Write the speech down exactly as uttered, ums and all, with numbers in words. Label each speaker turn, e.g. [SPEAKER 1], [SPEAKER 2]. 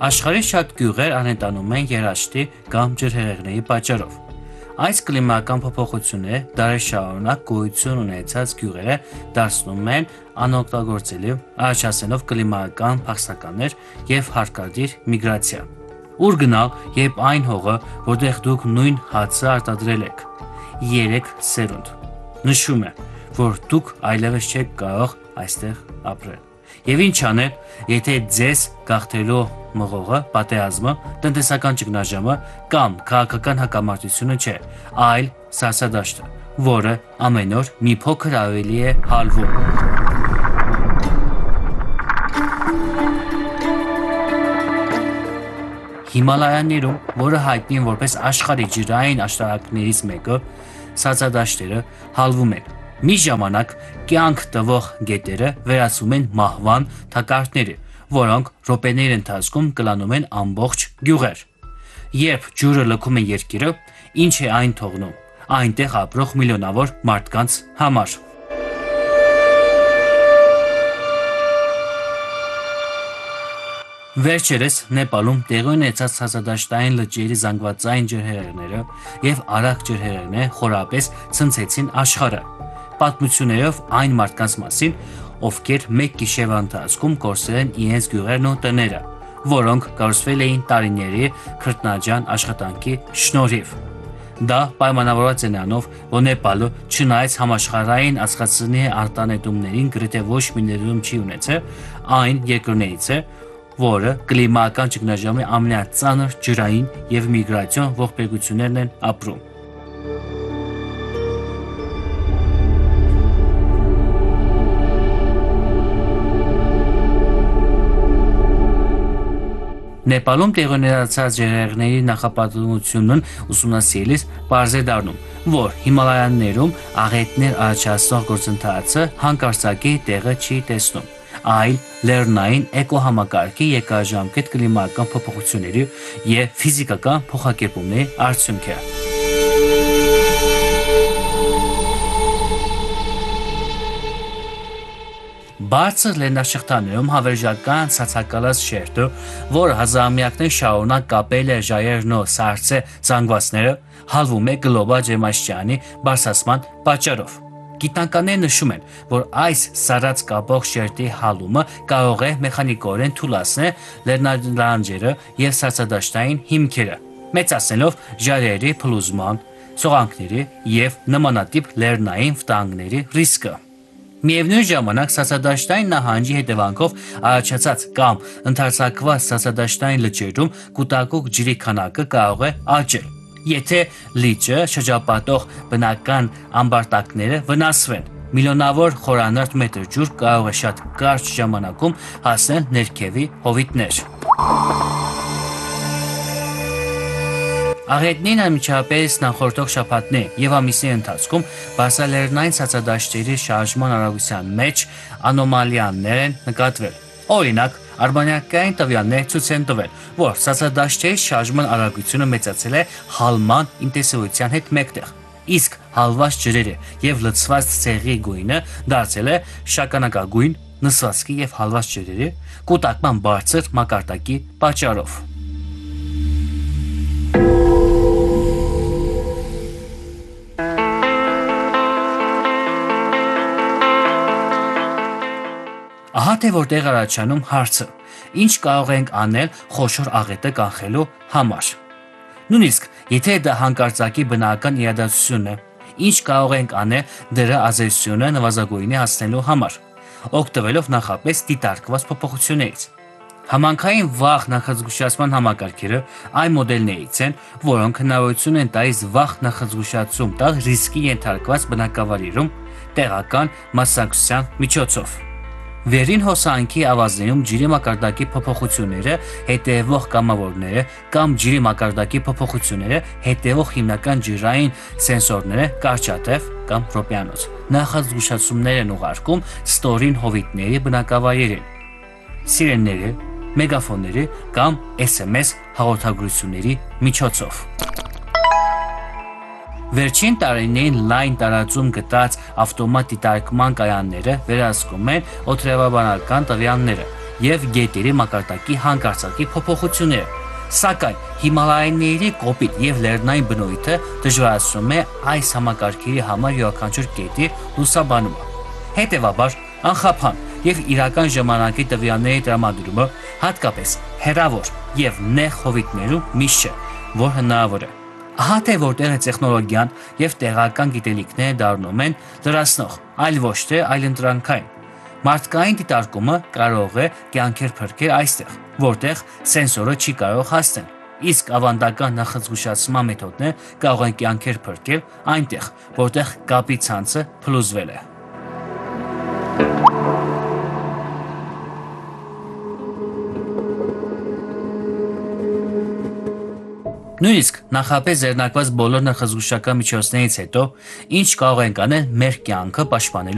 [SPEAKER 1] Աշխարհի շատ գյուղեր անհետանում են երաշտի կամ ջրհեղեղների պատճառով։ Այս կլիմայական փոփոխությունները դարեր շարունակ գոյություն ունեցած գյուղերը դարձնում են անօգտագործելի, առաջացնելով կլիմայական փախստականներ եւ հարկադիր միգրացիա։ Ուր գնալ, երբ այն հողը, որտեղ դուք նույն հացը արտադրել եք, երեք սերունդ։ Նշում է, որ դուք այլևս չեք կարող այստեղ ապրել։ Եվ ինչ անել, եթե ձեզ գաղթելու մղողը, պատերազմը, տնտեսական ճգնաժամը կամ քաղաքական հակամարտությունը չէ, այլ սարսադաշտը, որը ամեն օր մի փոքր ավելի է հալվում։ Հիմալայաններում, որը հայտնի են որպես աշխարհի ջրային աշտարակներից մեկը, սառցադաշտերը հալվում են։ Մի ժամանակ կյանք տվող գետերը վերածվում են մահվան թակարդների, որոնք րոպեների ընթացքում կլանում են ամբողջ գյուղեր։ Երբ ջուրը լքում է երկիրը, ինչ է այն թողնում այնտեղ ապրող միլիոնավոր մարդկանց համար։ Վերջերս Նեպալում տեղի ունեցած սառցադաշտային լճերի զանգվածային ջրհեղեղները եւ արագ ջրհեղեղները խորապես ցնցեցին աշխարհը, պատմություններով այն մարդկանց մասին, ովքեր մեկ գիշերվա ընթացքում կորցրել են իրենց գյուղերն ու տները, որոնք կառուցվել էին տարիների քրտնաջան աշխատանքի շնորհիվ։ Դա պայմանավորված է նրանով, որ Նեպալը չնայած համաշխարհային ածխածնի արտանետումներին գրեթե ոչ մի ներդրում չի ունեցել, այն երկրներից է, որը կլիմայական ճգնաժամի ամենածանր ջրային եւ միգրացիոն ողբերգություններն են ապրում։ Նեպալում տեղի ունեցած ջրհեղեղների նախապատմությունն ուսումնասիրելիս պարզ է դառնում, որ Հիմալայաններում աղետներ առաջացնող գործընթացը հանկարծակի տեղը չի տեսնում, այլ լեռնային էկոհամակարգի երկարաժամկետ կլիմայական փոփոխությունների եւ ֆիզիկական փոխակերպումների արդյունք է։ Բարձր լեռնաշղթաներում հավերժական ցածակալած շերտը, որը հազարամյակներ շարունակ կապել է ժայռերն ու սառցե զանգվածները, հալվում է գլոբալ ջերմաստիճանի բարձրացման պատճառով։ Գիտնականները նշում են, որ այս սառած կապող շերտի հալումը կարող է մեխանիկորեն թուլացնել լեռնալանջերը եւ սառցադաշտային հիմքերը, մեծացնելով ժայռերի փլուզման, ցողանքների եւ նմանատիպ լեռնային վտանգների ռիսկը։ Միևնույն ժամանակ սառցադաշտային նահանջի հետևանքով առաջացած կամ ընդարձակված սառցադաշտային լճերում կուտակող ջրի քանակը կարող է աճել, եթե լիճը շրջապատող բնական ամբարտակները վնասվեն։ Միլիոնավոր խորանարդ մետր ջուր կարող է շատ կարճ ժամանակում հասնել ներքևի հովիտներ։ Աղետներին անմիջապես նախորդող շաբաթների եւ ամիսների ընթացքում բարձրալեռնային սառցադաշտերի շարժման արագության մեջ անոմալիաներ են նկատվել։ Օրինակ, արբանյակային տվյալներ ցույց են տվել, որ սառցադաշտերի շարժման արագությունը մեծացել է հալման ինտենսիվության հետ մեկտեղ, իսկ հալված ջրերի եւ լցված ցեղի գույնը դարձել է շագանակագույն նսվածքի եւ հալված ջրերի կուտակման բարձր մակարդակի պատճառով։ Ահա թե որտեղ առաջանում հարցը. ինչ կարող ենք անել խոշոր աղետը կանխելու համար։ Նույնիսկ եթե դա հանկարծակի բնական իրադարձություն է, ինչ կարող ենք անել դրա ազդեցությունը նվազագույնի հասնելու համար, օգտվելով նախապես դիտարկված փոփոխություններից։ Համանքային վախ նախազգուշացման համակարգերը այն մոդելներից են, որոնք հնարավորություն են տալիս վախ նախազգուշացում տալ ռիսկի ենթարկված բնակավայրերում տեղական մասնակցության միջոցով։ Վերին հոսանքի ավազներում ջրի մակարդակի փոփոխությունները հետևող կամավորները կամ ջրի մակարդակի փոփոխությունները հետևող հիմնական ջրային սենսորները կարճատև կամ ռոպեանոց նախազգուշացումներ են ուղարկում ստորին հովիտների բնակավայրերին, սիրենների, մեգաֆոնների կամ էս էմ էս հաղորդագրությունների միջոցով։ Վերջին տարիներին լայն տարածում գտած ավտոմատ դիտարկման կայանները վերահսկում են օդերևաբանական տվյալները եւ գետերի մակարդակի հանկարծակի փոփոխությունները։ Սակայն Հիմալայինների կոպիտ եւ լեռնային բնույթը դժվարացնում է այս համակարգերի համար յուրաքանչյուր կետի լուսաբանումը։ Հետևաբար, անխափան եւ իրական ժամանակի տվյալների տրամադրումը, հատկապես հեռավոր եւ նեղ հովիտներում միշտ չէ, որ հնարավոր է։ Ահա թե որտեղ է տեխնոլոգիան եւ տեղական գիտելիքները դառնում են լրացնող, այլ ոչ թե այլընտրանքային։ Մարդկային դիտարկումը կարող է կյանքեր փրկել այստեղ, որտեղ սենսորը չի կարող հասնել, իսկ ավանդական նախազգուշացման մեթոդները կարող են կյանքեր փրկել այնտեղ, որտեղ կապի ցանցը փլուզվել է։ Նույնիսկ նախապես ձեռնարկված բոլոր նախազգուշական միջոցներից հետո, ինչ կարող ենք անել մեր կյանքը պաշտպանելու